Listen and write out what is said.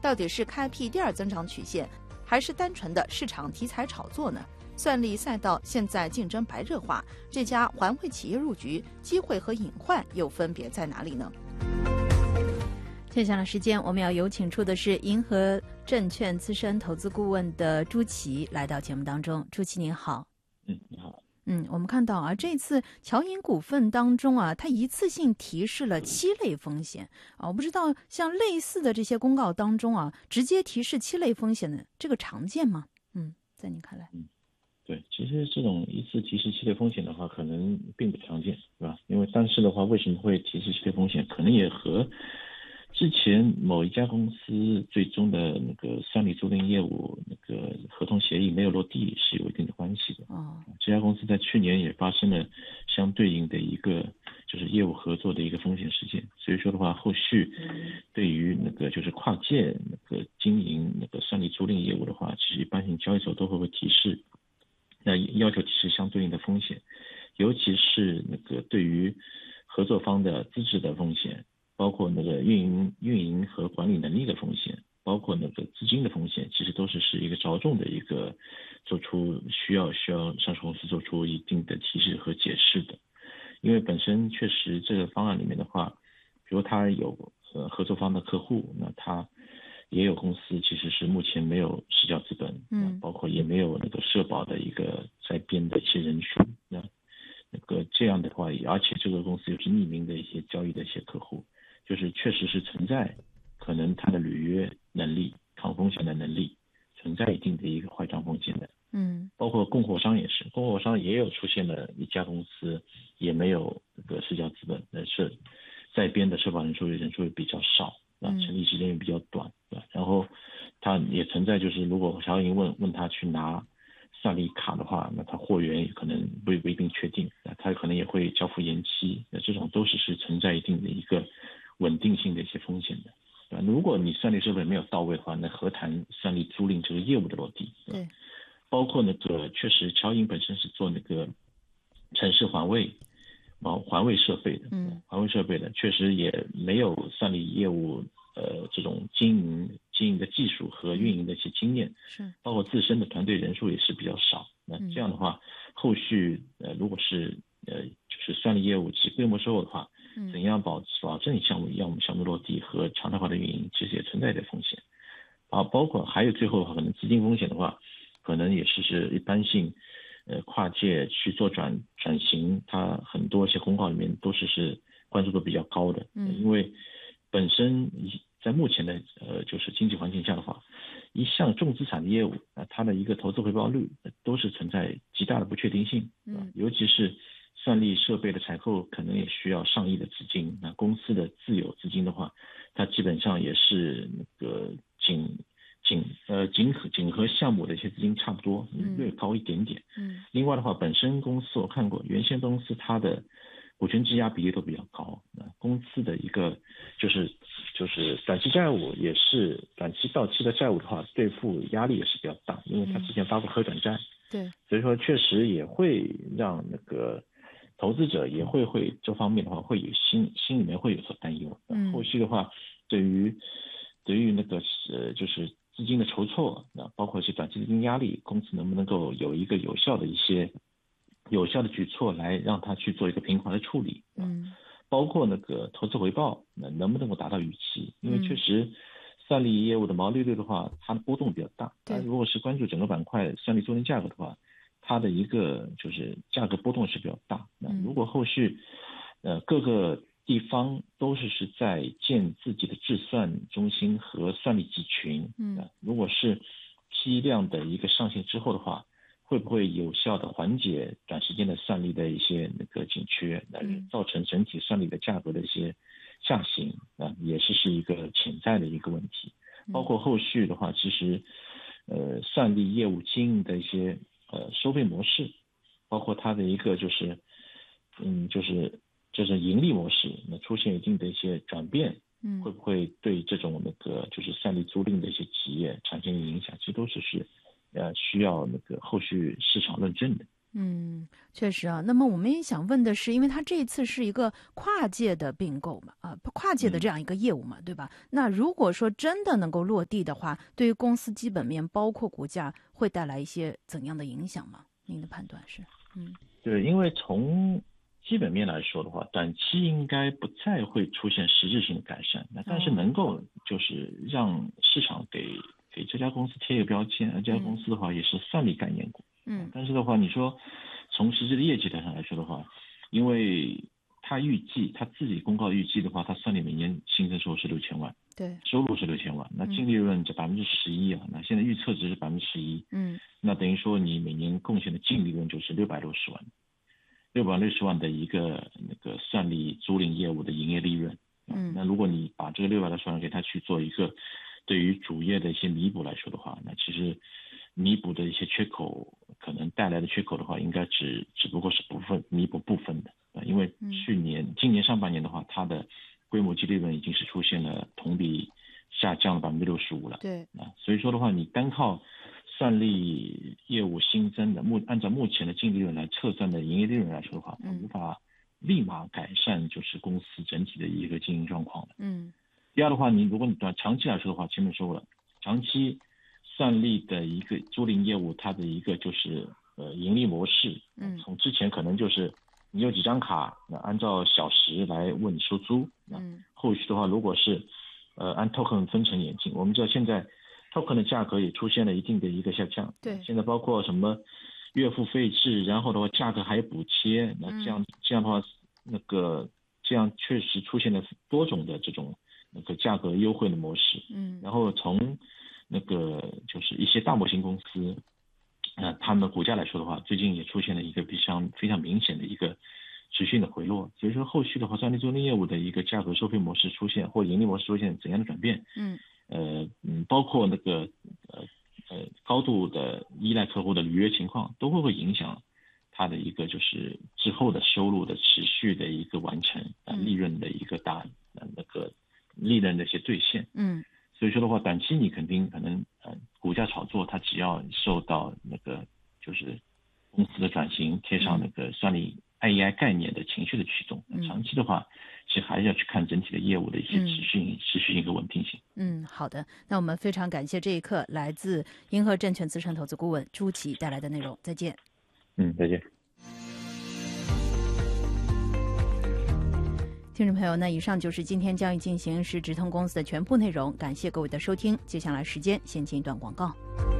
到底是开辟第二增长曲线，还是单纯的市场题材炒作呢？算力赛道现在竞争白热化，这家环汇企业入局，机会和隐患又分别在哪里呢？接下来时间，我们要有请出的是银河证券资深投资顾问的朱琦来到节目当中。朱琦您好。 你好。 我们看到啊，这次侨银股份当中啊，它一次性提示了7类风险啊，我不知道像类似的这些公告当中啊，直接提示7类风险的这个常见吗？在您看来？ 对，其实这种一次提示7类风险的话，可能并不常见，对吧？因为当时的话，为什么会提示7类风险，可能也和之前某一家公司最终的那个算力租赁业务那个合同协议没有落地是有一定的关系的。这家公司在去年也发生了相对应的一个就是业务合作的一个风险事件，所以说的话，后续对于那个就是跨界那个经营那个算力租赁业务的话，其实一般性交易所都会提示，那要求提示相对应的风险，尤其是那个对于合作方的资质的风险，包括那个运营和管理能力的风险，包括那个资金的风险，其实都是一个着重的一个做出需要上市公司做出一定的提示和解释的。因为本身确实这个方案里面的话，比如他有合作方的客户，那他也有公司其实是目前没有实缴资本，包括也没有那个社保的一个在编的一些人数，那个这样的话，而且这个公司又是匿名的一些交易的一些客户，就是确实是存在可能他的履约能力、抗风险的能力存在一定的一个坏账风险的。包括供货商也是，供货商也有出现了一家公司也没有那个实缴资本，但是在编的社保人数也比较少，成立时间也比较短，然后他也存在就是如果侨银问他去拿算力卡的话，那他货源也可能不一定确定，他可能也会交付延期，那这种都是存在一定的一个稳定性的一些风险的。如果你算力设备没有到位的话，那何谈算力租赁这个业务的落地？ 对， 包括那个确实侨银本身是做那个城市环卫设备的，环卫设备的确实也没有算力业务这种经营的技术和运营的一些经验，包括自身的团队人数也是比较少。那这样的话，后续如果是就是算力业务其规模收入的话，怎样保证项目落地和常态化的运营，其实也存在一点风险。包括还有最后的话，可能资金风险的话，可能也是一般性跨界去做转型，它很多一些公告里面都是关注度比较高的。因为本身在目前的就是经济环境下的话，一项重资产的业务它的一个投资回报率都是存在极大的不确定性，尤其是算力设备的采购可能也需要上亿的资金，那公司的自有资金的话，它基本上也是那个仅和项目的一些资金差不多，略高一点点。另外的话，本身公司我看过，原先公司它的股权质押比例都比较高，公司的一个就是短期债务也是短期到期的债务的话，兑付压力也是比较大，因为它之前发过可转债， 对， 所以说确实也会让那个投资者也会这方面的话会有心里面会有所担忧。后续的话，对于那个就是资金的筹措，包括一些短期资金压力，公司能不能够有一个有效的举措来让它去做一个平滑的处理，包括那个投资回报能不能够达到预期，因为确实算力业务的毛利率的话，它的波动比较大，如果是关注整个板块算力租赁价格的话，它的一个就是价格波动是比较大。如果后续各个地方都是在建自己的智算中心和算力集群，如果是批量的一个上线之后的话，会不会有效的缓解短时间的算力的一些那个紧缺，造成整体算力的价格的一些下行，也是一个潜在的一个问题。包括后续的话，其实算力业务经营的一些收费模式，包括它的一个就是盈利模式出现一定的一些转变，会不会对这种那个就是算力租赁的一些企业产生影响，其实都是需要那个后续市场论证的。 确实啊。那么我们也想问的是，因为它这一次是一个跨界的并购嘛，跨界的这样一个业务嘛，对吧？那如果说真的能够落地的话，对于公司基本面包括股价会带来一些怎样的影响吗？您的判断是？ 对，因为从基本面来说的话，短期应该不再会出现实质性的改善，但是能够就是让市场给这家公司贴一个标签，这家公司的话也是算力概念股。但是的话，你说从实际的业绩上来说的话，因为他自己公告预计的话，他算力每年新增收入是6000万， 对， 收入是6000万，那净利润这11%啊，那现在预测值是11%，那等于说你每年贡献的净利润就是660万的一个那个算力租赁业务的营业利润。那如果你把这个660万给他去做一个对于主业的一些弥补来说的话，那其实弥补的一些缺口，可能带来的缺口的话，应该只不过是弥补部分的。因为今年上半年的话，它的规模净利润已经是出现了同比下降了65%了。 对， 所以说的话，你单靠算力业务新增的按照目前的净利润来测算的营业利润来说的话，无法立马改善就是公司整体的一个经营状况的。第二的话，如果你长期来说的话，前面说了，长期算力的一个租赁业务，它的一个就是盈利模式，从之前可能就是你有几张卡，按照小时来为你收租，后续的话如果是按 token 分成演进，我们知道现在 token 的价格也出现了一定的一个下降， 对， 现在包括什么月付费制，然后的话价格还有补贴，那这样的话，这样确实出现了多种的这种那个价格优惠的模式，然后从那个就是一些大模型公司，他们的股价来说的话，最近也出现了一个非常明显的一个持续的回落，所以说后续的话，算力租赁业务的一个价格收费模式出现或盈利模式出现怎样的转变，包括那个高度的依赖客户的履约情况，都会影响它的一个就是之后的收入的持续的一个完成，利润的一个利润的一些兑现。所以说的话，短期你可能股价炒作，它只要受到那个就是公司的转型贴上那个算力 AI 概念的情绪的驱动，长期的话其实还是要去看整体的业务的一些持续性和稳定性。 好的，那我们非常感谢这一刻来自银河证券资深投资顾问朱琦带来的内容，再见。 再见。 听众朋友，那以上就是今天交易进行时直通公司的全部内容，感谢各位的收听。接下来时间先进一段广告。